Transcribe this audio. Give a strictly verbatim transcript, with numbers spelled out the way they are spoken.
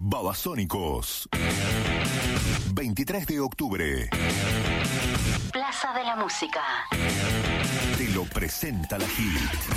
Babasónicos. veintitrés de octubre. Plaza de la Música. Te lo presenta la Hit.